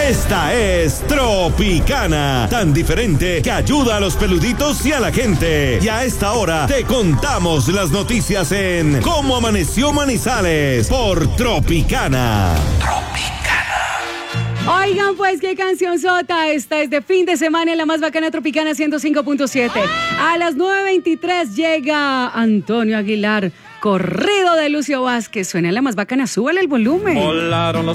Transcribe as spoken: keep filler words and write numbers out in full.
Esta es Tropicana, tan diferente que ayuda a los peluditos y a la gente. Y a esta hora te contamos las noticias en Cómo Amaneció Manizales por Tropicana. Tropicana. Oigan, pues, qué canción sota. Esta es de fin de semana en la más bacana Tropicana ciento cinco punto siete. A las nueve veintitrés llega Antonio Aguilar. Corrido de Lucio Vázquez. Suena la más bacana, súbale el volumen. Volaron los